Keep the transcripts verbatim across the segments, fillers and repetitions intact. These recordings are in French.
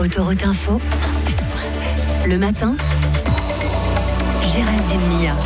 Autoroute Info, cent sept virgule sept. Le matin, Géraldine Mia.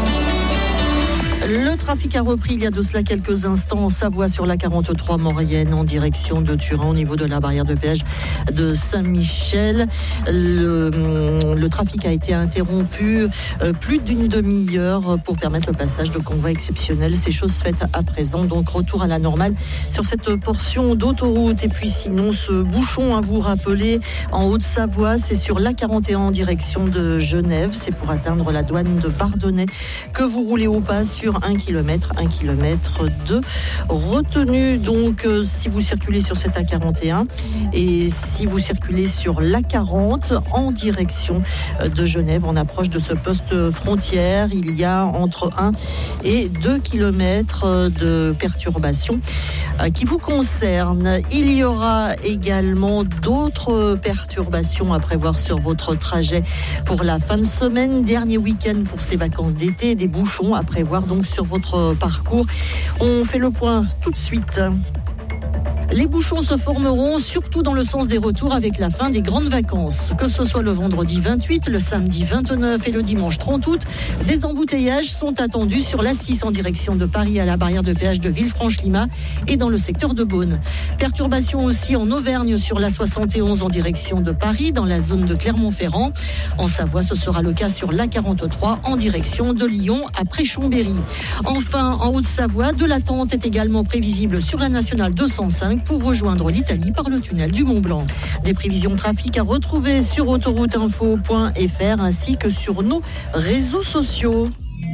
Le trafic a repris il y a de cela quelques instants en Savoie sur la quarante-trois Maurienne en direction de Turin au niveau de la barrière de péage de Saint-Michel. Le, le trafic a été interrompu euh, plus d'une demi-heure pour permettre le passage de convois exceptionnels. C'est chose faite à présent, donc retour à la normale sur cette portion d'autoroute. Et puis sinon, ce bouchon à vous rappeler en Haute-Savoie, c'est sur l'A quarante et un en direction de Genève. C'est pour atteindre la douane de Bardonnay que vous roulez au pas sur un kilomètre, un kilomètre de retenue. Donc, euh, si vous circulez sur cette A quarante et un et si vous circulez sur l'A quarante en direction de Genève, en approche de ce poste frontière, il y a entre un et deux kilomètres de perturbations euh, qui vous concernent. Il y aura également d'autres perturbations à prévoir sur votre trajet pour la fin de semaine, dernier week-end pour ces vacances d'été, des bouchons à prévoir donc sur votre parcours. On fait le point tout de suite. Les bouchons se formeront surtout dans le sens des retours avec la fin des grandes vacances. Que ce soit le vendredi vingt-huit, le samedi vingt-neuf et le dimanche trente août, des embouteillages sont attendus sur l'A six en direction de Paris à la barrière de péage de Villefranche-Lima et dans le secteur de Beaune. Perturbations aussi en Auvergne sur l'A soixante et onze en direction de Paris dans la zone de Clermont-Ferrand. En Savoie, ce sera le cas sur l'A quarante-trois en direction de Lyon après Chambéry. Enfin, en Haute-Savoie, de l'attente est également prévisible sur la nationale deux cent cinq pour rejoindre l'Italie par le tunnel du Mont-Blanc. Des prévisions trafic à retrouver sur autoroute info point f r ainsi que sur nos réseaux sociaux.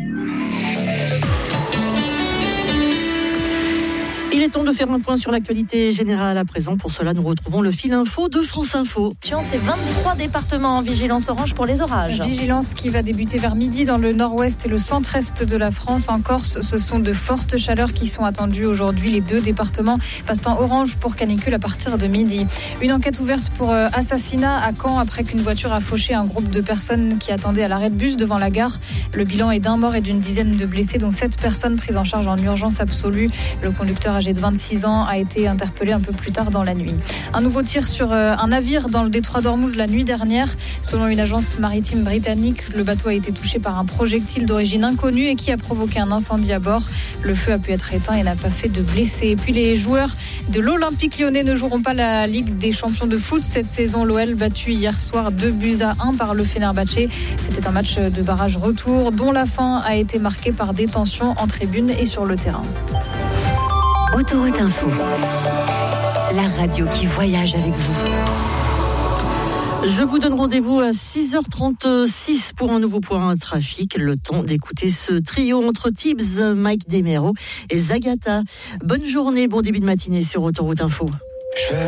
Il est temps de faire un point sur l'actualité générale à présent. Pour cela, nous retrouvons le fil info de France Info. C'est vingt-trois départements en vigilance orange pour les orages. Vigilance qui va débuter vers midi dans le nord-ouest et le centre-est de la France. En Corse, ce sont de fortes chaleurs qui sont attendues aujourd'hui. Les deux départements passent en orange pour canicule à partir de midi. Une enquête ouverte pour assassinat à Caen après qu'une voiture a fauché un groupe de personnes qui attendaient à l'arrêt de bus devant la gare. Le bilan est d'un mort et d'une dizaine de blessés, dont sept personnes prises en charge en urgence absolue. Le conducteur âgé de vingt-six ans a été interpellé un peu plus tard dans la nuit. Un nouveau tir sur un navire dans le détroit d'Ormuz la nuit dernière. Selon une agence maritime britannique, le bateau a été touché par un projectile d'origine inconnue et qui a provoqué un incendie à bord. Le feu a pu être éteint et n'a pas fait de blessés. Et puis les joueurs de l'Olympique lyonnais ne joueront pas la Ligue des champions de foot cette saison. L'O L battu hier soir deux buts à un par le Fenerbahçe. C'était un match de barrage retour dont la fin a été marquée par des tensions en tribune et sur le terrain. Autoroute Info, la radio qui voyage avec vous. Je vous donne rendez-vous à six heures trente-six pour un nouveau point trafic. Le temps d'écouter ce trio entre Tibbs, Mike Demero et Zagata. Bonne journée, bon début de matinée sur Autoroute Info.